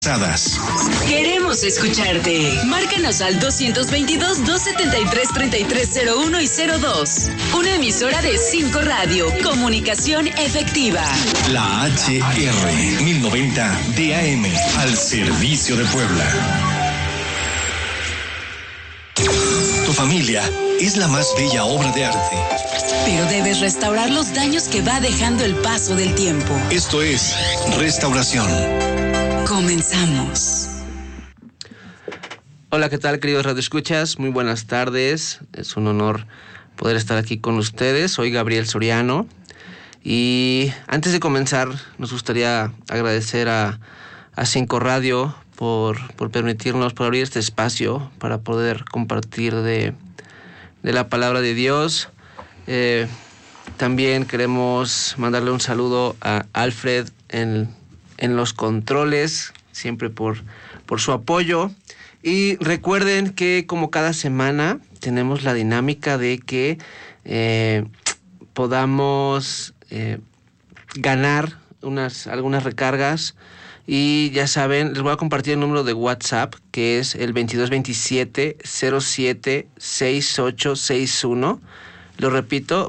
Queremos escucharte. Márcanos al 222-273-3301 y 02. Una emisora de 5 Radio. Comunicación efectiva. La HR 1090 DAM al servicio de Puebla. Tu familia es la más bella obra de arte. Pero debes restaurar los daños que va dejando el paso del tiempo. Esto es Restauración. Comenzamos. Hola, ¿qué tal, queridos radioescuchas? Muy buenas tardes. Es un honor poder estar aquí con ustedes. Soy Gabriel Soriano. Y antes de comenzar, nos gustaría agradecer a 5 Radio por permitirnos, por abrir este espacio para poder compartir de la palabra de Dios. También queremos mandarle un saludo a Alfred en los controles, siempre por su apoyo. Y recuerden que como cada semana tenemos la dinámica de que podamos ganar algunas recargas. Y ya saben, les voy a compartir el número de WhatsApp, que es el 2227-076861. Lo repito,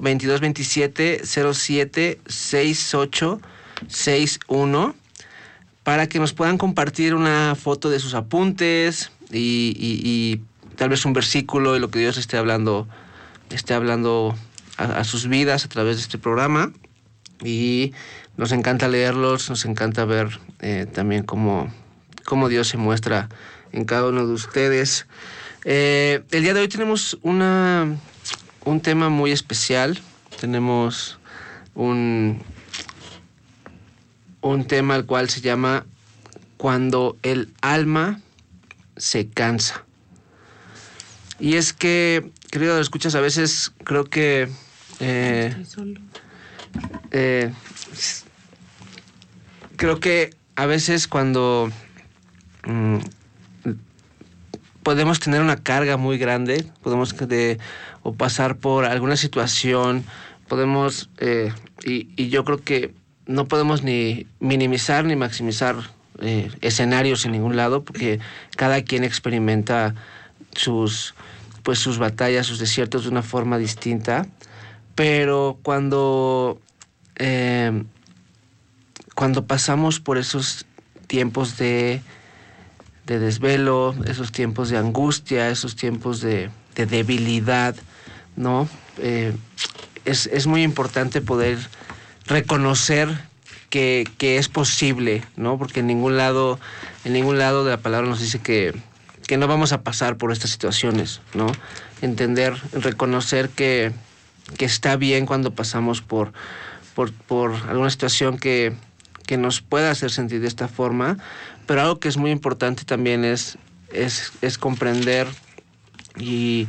2227-076861, para que nos puedan compartir una foto de sus apuntes y tal vez un versículo de lo que Dios esté hablando a sus vidas a través de este programa. Y nos encanta leerlos, nos encanta ver también cómo Dios se muestra en cada uno de ustedes. El día de hoy tenemos un tema muy especial. Tenemos un tema el cual se llama Cuando el alma se cansa. Y es que, querido escuchas, a veces creo que creo que a veces cuando podemos tener una carga muy grande, podemos o pasar por alguna situación, podemos y yo creo que no podemos ni minimizar ni maximizar escenarios en ningún lado, porque cada quien experimenta sus batallas, sus desiertos de una forma distinta. Pero cuando pasamos por esos tiempos de desvelo, esos tiempos de angustia, esos tiempos de debilidad, ¿no? Es muy importante poder reconocer que es posible, ¿no? Porque en ningún lado de la palabra nos dice que no vamos a pasar por estas situaciones, ¿no? Entender, reconocer que está bien cuando pasamos por alguna situación que nos pueda hacer sentir de esta forma, pero algo que es muy importante también es comprender y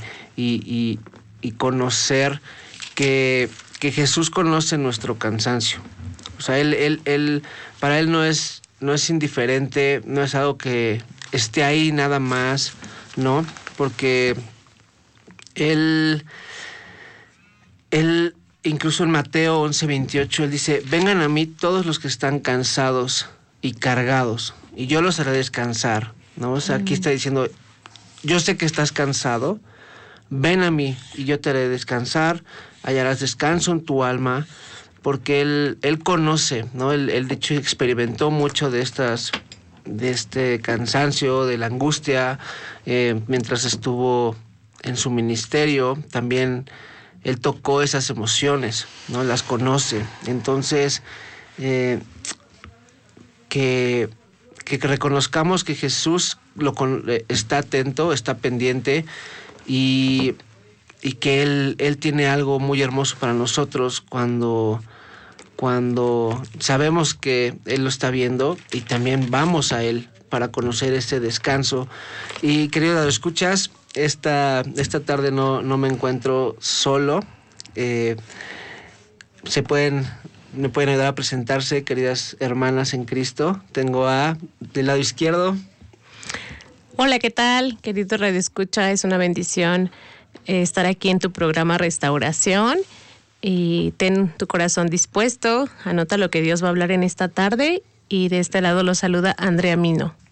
conocer que Jesús conoce nuestro cansancio. O sea, para él no es indiferente, no es algo que esté ahí nada más, ¿no? Porque él incluso en Mateo 11:28, él dice: vengan a mí todos los que están cansados y cargados, y yo los haré descansar, ¿no? O sea, aquí está diciendo: yo sé que estás cansado, ven a mí y yo te haré descansar, hallarás descanso en tu alma, porque él conoce, ¿no? Él de hecho experimentó mucho de este cansancio, de la angustia, mientras estuvo en su ministerio. También él tocó esas emociones, ¿no? Las conoce. Entonces, que reconozcamos que Jesús está atento, está pendiente, y que Él tiene algo muy hermoso para nosotros cuando sabemos que Él lo está viendo, y también vamos a Él para conocer ese descanso. Y querido escuchas, esta tarde no me encuentro solo. Me pueden ayudar a presentarse, queridas hermanas en Cristo. Tengo del lado izquierdo. Hola, ¿qué tal? Querido Radio Escucha, es una bendición estar aquí en tu programa Restauración. Y ten tu corazón dispuesto, anota lo que Dios va a hablar en esta tarde. Y de este lado lo saluda Andrea Mino.